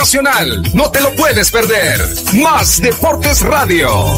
Nacional. No te lo puedes perder. Más Deportes Radio.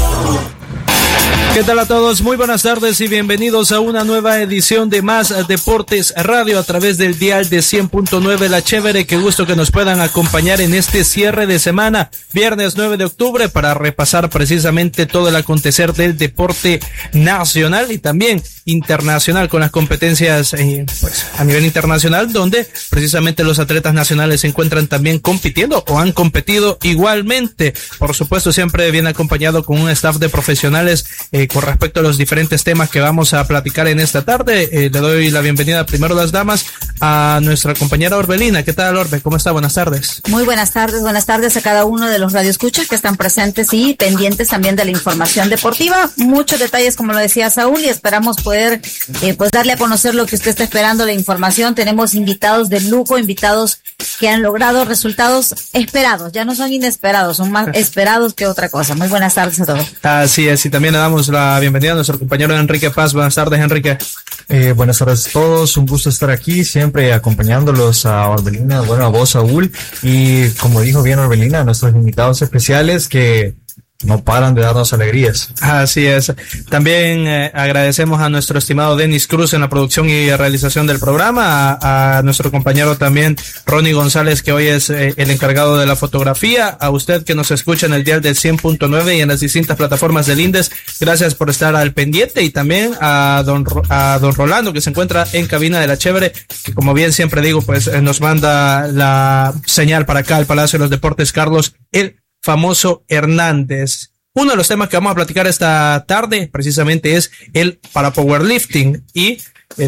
¿Qué tal a todos? Muy buenas tardes y bienvenidos a una nueva edición de Más Deportes Radio a través del dial de 100.9 La Chévere. Qué gusto que nos puedan acompañar en este cierre de semana, viernes 9 de octubre, para repasar precisamente todo el acontecer del deporte nacional y también internacional, con las competencias pues a nivel internacional, donde precisamente los atletas nacionales se encuentran también compitiendo o han competido igualmente. Por supuesto, siempre viene acompañado con un staff de profesionales con respecto a los diferentes temas que vamos a platicar en esta tarde. Le doy la bienvenida primero, las damas, a nuestra compañera Orbelina. ¿Qué tal, Orbe? ¿Cómo está? Buenas tardes. Muy buenas tardes a cada uno de los radioescuchas que están presentes y pendientes también de la información deportiva. Muchos detalles, como lo decía Saúl, y esperamos poder pues darle a conocer lo que usted está esperando, la información. Tenemos invitados de lujo, invitados que han logrado resultados esperados, ya no son inesperados, son más esperados que otra cosa. Muy buenas tardes a todos. Así es, y también le damos la bienvenida a nuestro compañero Enrique Paz. Buenas tardes, Enrique. Buenas tardes a todos, un gusto estar aquí, siempre acompañándolos a Orbelina, bueno, a vos, Saúl, y como dijo bien Orbelina, nuestros invitados especiales que no paran de darnos alegrías. Así es. También agradecemos a nuestro estimado Denis Cruz en la producción y realización del programa, a nuestro compañero también Ronnie González, que hoy es el encargado de la fotografía, a usted que nos escucha en el dial del 100.9 y en las distintas plataformas del INDES. Gracias por estar al pendiente, y también a don Rolando, que se encuentra en cabina de La Chévere, que como bien siempre digo, pues nos manda la señal para acá al Palacio de los Deportes Carlos el famoso Hernández. Uno de los temas que vamos a platicar esta tarde precisamente es el para powerlifting, y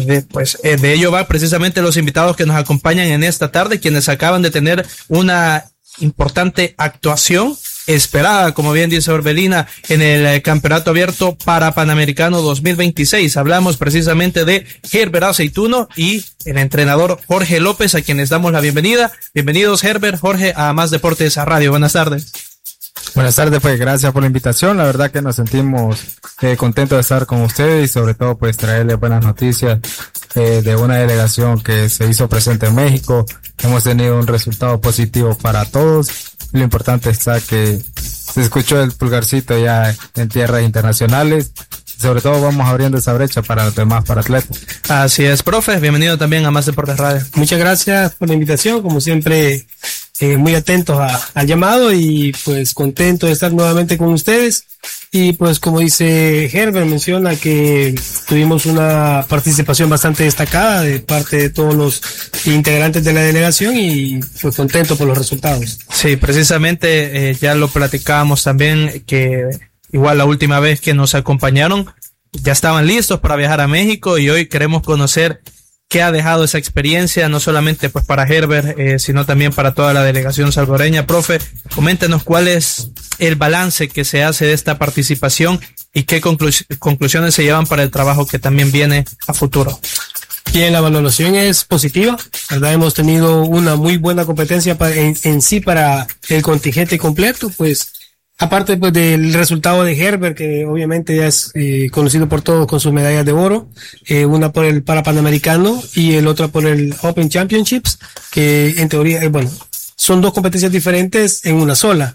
de ello va precisamente los invitados que nos acompañan en esta tarde, quienes acaban de tener una importante actuación esperada, como bien dice Orbelina, en el Campeonato Abierto para Panamericano 2026. Hablamos precisamente de Herbert Aceituno y el entrenador Jorge López, a quienes damos la bienvenida. Bienvenidos, Herbert, Jorge, a Más Deportes a Radio. Buenas tardes. Buenas tardes, pues gracias por la invitación. La verdad que nos sentimos contentos de estar con ustedes y sobre todo pues traerles buenas noticias de una delegación que se hizo presente en México. Hemos tenido un resultado positivo para todos. Lo importante está que se escuchó el pulgarcito ya en tierras internacionales. Sobre todo vamos abriendo esa brecha para los demás, para atletas. Así es, profe, bienvenido también a Más Deportes Radio. Muchas gracias por la invitación, como siempre muy atentos al llamado y pues contento de estar nuevamente con ustedes. Y pues como dice Herbert, menciona que tuvimos una participación bastante destacada de parte de todos los integrantes de la delegación y pues contento por los resultados. Sí, precisamente ya lo platicábamos también, que igual la última vez que nos acompañaron ya estaban listos para viajar a México, y hoy queremos conocer qué ha dejado esa experiencia, no solamente pues para Herbert, sino también para toda la delegación salvadoreña. Profe, coméntenos cuál es el balance que se hace de esta participación y qué conclusiones se llevan para el trabajo que también viene a futuro. Bien, la valoración es positiva, ¿verdad? Hemos tenido una muy buena competencia en sí para el contingente completo, pues aparte pues del resultado de Herbert, que obviamente ya es conocido por todos con sus medallas de oro, una por el Panamericano y el otra por el Open Championships, que en teoría, son dos competencias diferentes en una sola.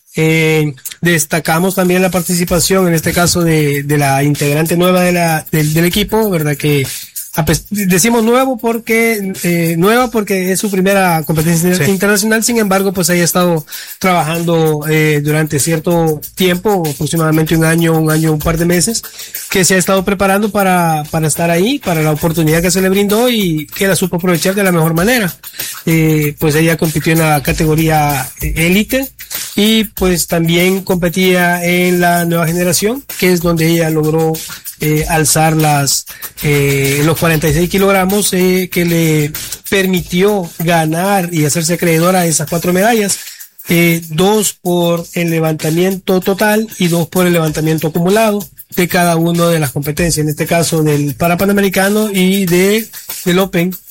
Destacamos también la participación, en este caso de la integrante nueva del equipo, ¿verdad? Que decimos nueva porque es su primera competencia internacional. Sin embargo, pues ella ha estado trabajando durante cierto tiempo, aproximadamente un par de meses, que se ha estado preparando para estar ahí, para la oportunidad que se le brindó y que la supo aprovechar de la mejor manera. Pues ella compitió en la categoría élite y pues también competía en la nueva generación, que es donde ella logró alzar los 46 kilogramos que le permitió ganar y hacerse acreedora a esas 4 medallas, 2 por el levantamiento total y 2 por el levantamiento acumulado de cada una de las competencias, en este caso del Panamericano y del Open,